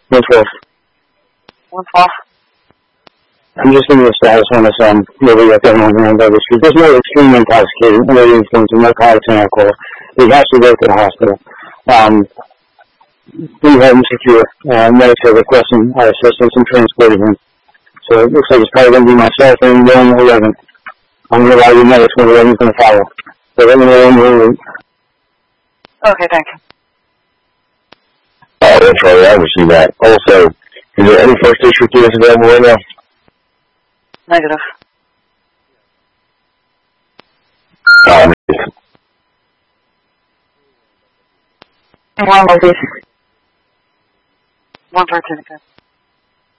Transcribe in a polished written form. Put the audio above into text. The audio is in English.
112. 112. I'm just giving you a status on this, maybe I don't know about this. There's no extreme intoxicated, no influence, narcotics and alcohol. He has to go to the hospital. We have him secure. Medics are requesting our assistance in transporting him. So it looks like it's probably going to be myself and 111. I'm going to allow you medics when 11's going to follow. So let me know when you're ready. Okay, thanks. That's right, I received that. Also, is there any first district units available right now? Negative. One location. 113 again.